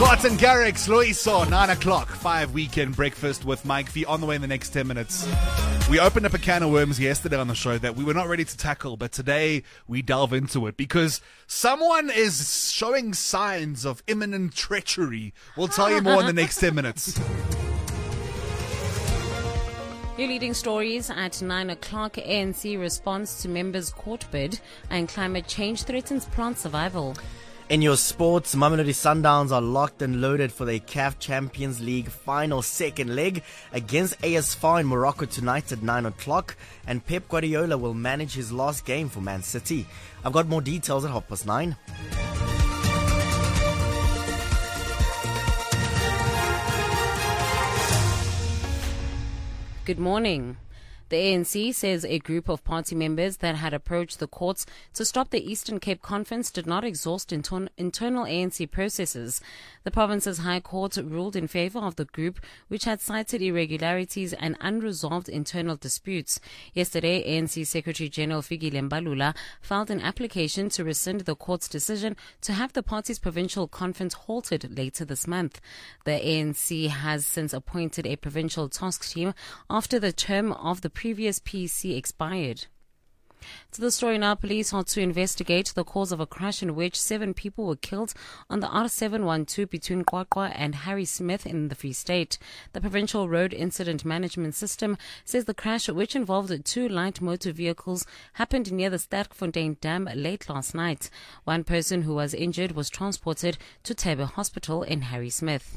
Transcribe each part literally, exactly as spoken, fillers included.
Martin Garrix, Loiso, nine o'clock, five weekend breakfast with Mike V on the way in the next ten minutes. We opened up a can of worms yesterday on the show that we were not ready to tackle, but today we delve into it because someone is showing signs of imminent treachery. We'll tell you more in the next ten minutes. Your leading stories at nine o'clock. A N C responds to members' court bid and climate change threatens plant survival. In your sports, Mamelodi Sundowns are locked and loaded for their C A F Champions League final second leg against A S F A R in Morocco tonight at nine o'clock. And Pep Guardiola will manage his last game for Man City. I've got more details at half past nine. Good morning. The A N C says a group of party members that had approached the courts to stop the Eastern Cape Conference did not exhaust inter- internal A N C processes. The province's High Court ruled in favor of the group, which had cited irregularities and unresolved internal disputes. Yesterday, A N C Secretary General Fikile Mbalula filed an application to rescind the court's decision to have the party's provincial conference halted later this month. The A N C has since appointed a provincial task team after the term of the previous P C expired. To the story now, police are to investigate the cause of a crash in which seven people were killed on the R seven twelve between Qwaqwa and Harry Smith in the Free State. The Provincial Road Incident Management System says the crash, which involved two light motor vehicles, happened near the Sterkfontein Dam late last night. One person who was injured was transported to Tebe Hospital in Harry Smith.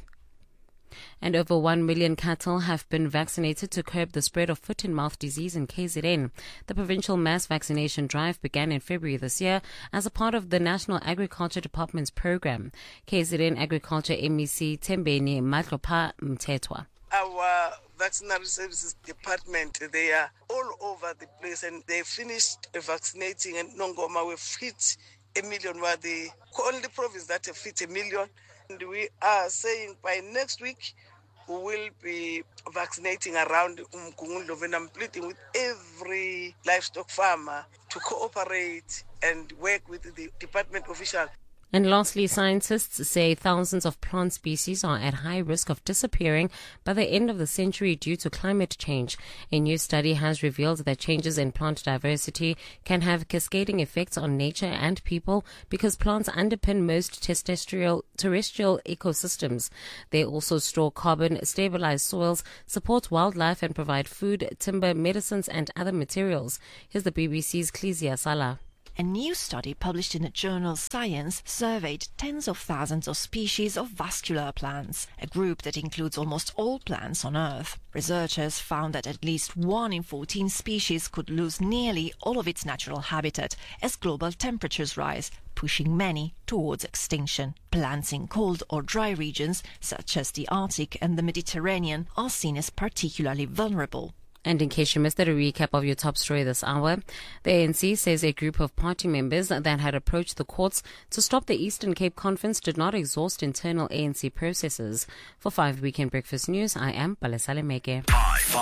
And over one million cattle have been vaccinated to curb the spread of foot-and-mouth disease in K Z N. The provincial mass vaccination drive began in February this year as a part of the National Agriculture Department's program. K Z N Agriculture M E C Tembeni Matlopa Mtetwa. Our Veterinary Services Department, they are all over the place and they finished vaccinating, and Nongoma we've hit a million. We are the only province that have hit a million. And we are saying by next week we will be vaccinating around Umgungundo, and I'm pleading with every livestock farmer to cooperate and work with the department officials. And lastly, scientists say thousands of plant species are at high risk of disappearing by the end of the century due to climate change. A new study has revealed that changes in plant diversity can have cascading effects on nature and people because plants underpin most terrestrial, terrestrial ecosystems. They also store carbon, stabilize soils, support wildlife, and provide food, timber, medicines, and other materials. Here's the B B C's Kezia Sala. A new study published in the journal Science surveyed tens of thousands of species of vascular plants, a group that includes almost all plants on Earth. Researchers found that at least one in fourteen species could lose nearly all of its natural habitat as global temperatures rise, pushing many towards extinction. Plants in cold or dry regions, such as the Arctic and the Mediterranean, are seen as particularly vulnerable. And in case you missed it, a recap of your top story this hour. The A N C says a group of party members that had approached the courts to stop the Eastern Cape Conference did not exhaust internal A N C processes. For five Weekend Breakfast News, I am Palesale Meke.